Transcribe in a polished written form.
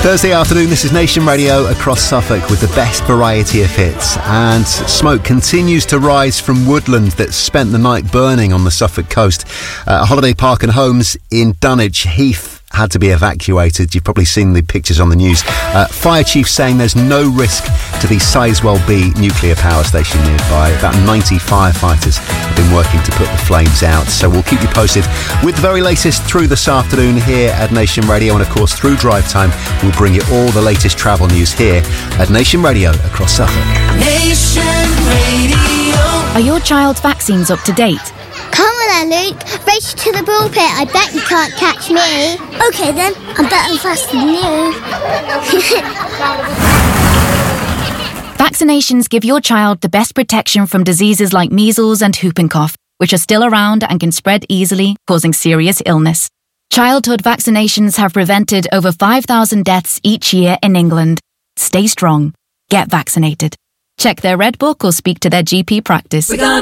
Thursday afternoon, this is Nation Radio across Suffolk with the best variety of hits. And smoke continues to rise from woodland that spent the night burning on the Suffolk coast. Holiday Park and Homes in Dunwich Heath had to be evacuated. You've probably seen the pictures on the news. Fire chief saying there's no risk to the Sizewell B nuclear power station nearby. About 90 firefighters have been working to put the flames out. So we'll keep you posted with the very latest through this afternoon here at Nation Radio. And of course, through Drive Time, we'll bring you all the latest travel news here at Nation Radio across Suffolk. Nation Radio. Are your child's vaccines up to date? Come on then, Luke. Race to the pulpit. I bet you can't catch me. OK then, I'm better and faster than you. Vaccinations give your child the best protection from diseases like measles and whooping cough, which are still around and can spread easily, causing serious illness. Childhood vaccinations have prevented over 5,000 deaths each year in England. Stay strong. Get vaccinated. Check their Red Book or speak to their GP practice.